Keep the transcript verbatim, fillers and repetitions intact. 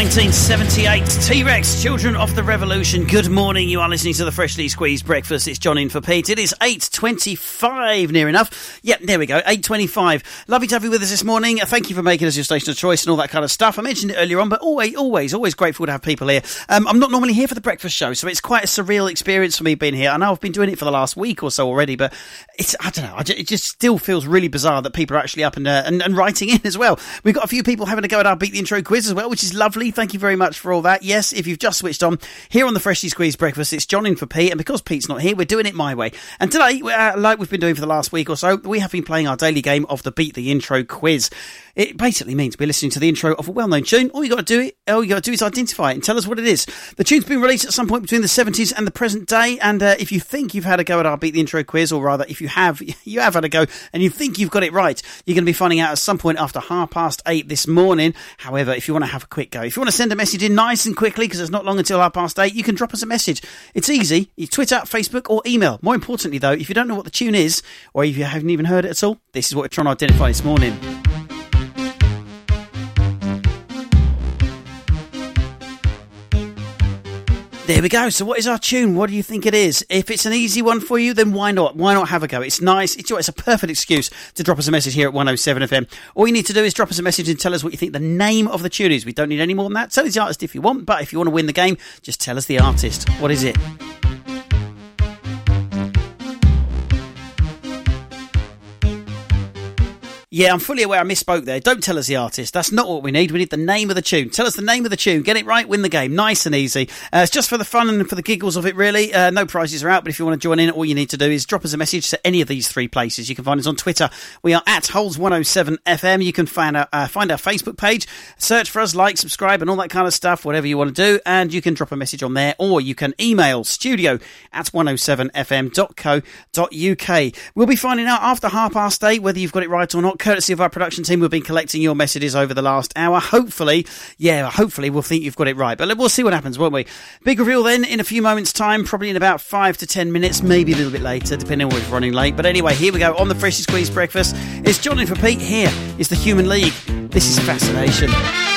nineteen seventy-eight, T-Rex, Children of the Revolution. Good morning, you are listening to the Freshly Squeezed Breakfast. It's John in for Pete. It is eight twenty-five, near enough. Yep, there we go, eight twenty-five. Lovely to have you with us this morning. Thank you for making us your station of choice and all that kind of stuff. I mentioned it earlier on, but always, always, always grateful to have people here. Um, I'm not normally here for the breakfast show, so it's quite a surreal experience for me being here. I know I've been doing it for the last week or so already, but it's, I don't know, I just, it just still feels really bizarre that people are actually up and, uh, and, and writing in as well. We've got a few people having a go at our Beat the Intro quiz as well, which is lovely. Thank you very much for all that. Yes, if you've just switched on, here on the Freshly Squeezed Breakfast, it's John in for Pete, and because Pete's not here, we're doing it my way. And today, uh, like we've been doing for the last week or so, we have been playing our daily game of the Beat the Intro quiz. It basically means we're listening to the intro of a well-known tune. All you got to do, all you got to do is identify it and tell us what it is. The tune's been released at some point between the seventies and the present day, and uh, if you think you've had a go at our Beat the Intro quiz, or rather, if you have, you have had a go, and you think you've got it right, you're going to be finding out at some point after half past eight this morning. However, if you want to have a quick go, if you want to send a message in nice and quickly, because it's not long until half past eight, you can drop us a message. It's easy. You Twitter, Facebook, or email. More importantly, though, if you don't know what the tune is, or if you haven't even heard it at all, this is what we're trying to identify this morning. There we go. So what is our tune? What do you think it is? If it's an easy one for you, then why not? Why not have a go? It's nice. It's, it's a perfect excuse to drop us a message here at one oh seven F M. All you need to do is drop us a message and tell us what you think the name of the tune is. We don't need any more than that. Tell us the artist if you want, but if you want to win the game, just tell us the artist. What is it? Yeah, I'm fully aware I misspoke there. Don't tell us the artist. That's not what we need. We need the name of the tune. Tell us the name of the tune. Get it right, win the game. Nice and easy. Uh, it's just for the fun and for the giggles of it, really. Uh, no prizes are out, but if you want to join in, all you need to do is drop us a message to any of these three places. You can find us on Twitter. We are at Holes one oh seven F M. You can find our, uh, find our Facebook page. Search for us, like, subscribe, and all that kind of stuff, whatever you want to do. And you can drop a message on there, or you can email studio at one oh seven f m dot co dot u k. We'll be finding out after half past eight whether you've got it right or not. Courtesy of our production team, we've been collecting your messages over the last hour. Hopefully, yeah, hopefully we'll think you've got it right. But we'll see what happens, won't we? Big reveal then in a few moments' time, probably in about five to ten minutes, maybe a little bit later, depending on if we're running late. But anyway, here we go on the Freshly Squeezed Breakfast. It's John in for Pete. Here is the Human League. This is Fascination.